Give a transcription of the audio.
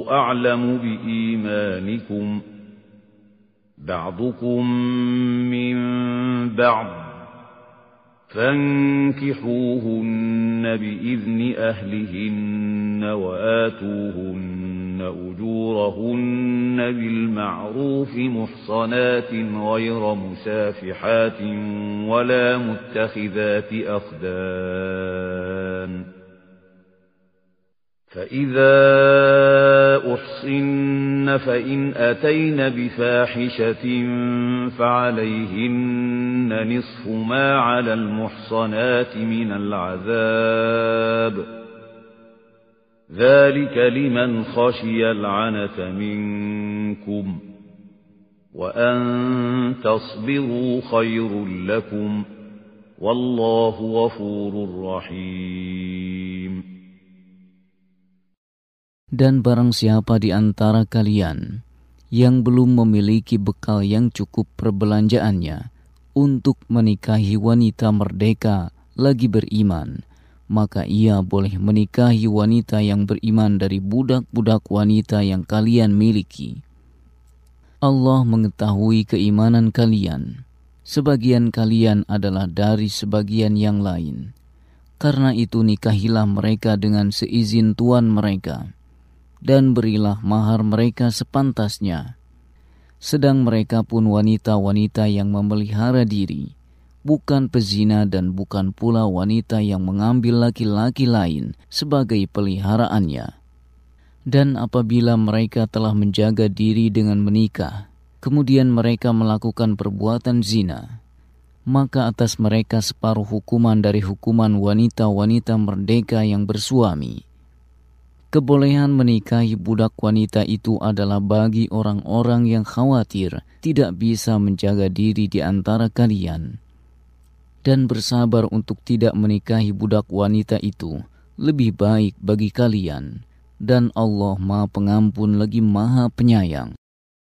أعلم بإيمانكم بعضكم من بعض فانكحوهن بإذن أهلهن وآتوهن أجورهن بالمعروف محصنات غير مسافحات ولا متخذات أخدان فإذا أحصن فإن أتين بفاحشة فعليهن نصف ما على المحصنات من العذاب ذلك لمن خشي العنة منكم وأن تصبروا خير لكم والله غفور رحيم. Dan barang siapa di antara kalian yang belum memiliki bekal yang cukup perbelanjaannya untuk menikahi wanita merdeka lagi beriman, maka ia boleh menikahi wanita yang beriman dari budak-budak wanita yang kalian miliki. Allah mengetahui keimanan kalian. Sebagian kalian adalah dari sebagian yang lain. Karena itu nikahilah mereka dengan seizin tuan mereka. Dan berilah mahar mereka sepantasnya. Sedang mereka pun wanita-wanita yang memelihara diri, bukan pezina dan bukan pula wanita yang mengambil laki-laki lain sebagai peliharaannya. Dan apabila mereka telah menjaga diri dengan menikah, kemudian mereka melakukan perbuatan zina, maka atas mereka separuh hukuman dari hukuman wanita-wanita merdeka yang bersuami. Kebolehan menikahi budak wanita itu adalah bagi orang-orang yang khawatir tidak bisa menjaga diri di antara kalian. Dan bersabar untuk tidak menikahi budak wanita itu lebih baik bagi kalian. Dan Allah Maha Pengampun lagi Maha Penyayang.